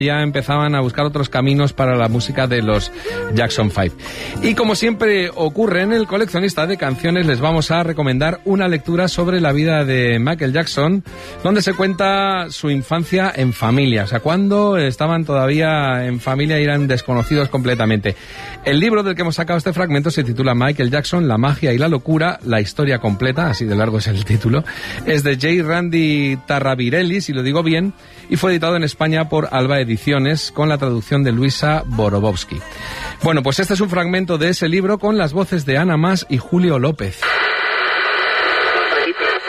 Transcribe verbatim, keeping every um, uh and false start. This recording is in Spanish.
ya empezaban a buscar otros caminos para la música de los Jackson Five. Y como siempre ocurre en el coleccionista de canciones, les vamos a recomendar una lectura sobre la vida de Michael Jackson, donde se cuenta su infancia en familia, o sea, cuando estaban todavía en familia y eran desconocidos completamente. El libro del que hemos sacado este fragmento se titula Michael Jackson, la magia y la locura, la historia completa, así de largo es el título. Es de J. Randy Tarravirelli, si lo digo bien, y fue editado en España por Alba Ediciones con la traducción de Luisa Borobowski. Bueno, pues este es un fragmento de ese libro con las voces de Ana Mas y Julio López.